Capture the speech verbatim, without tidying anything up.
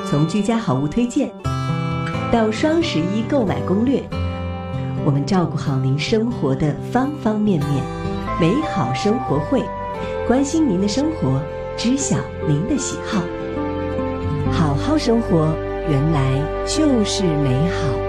从居家好物推荐到双十一购买攻略，我们照顾好您生活的方方面面。美好生活会，关心您的生活，知晓您的喜好。好好生活，原来就是美好。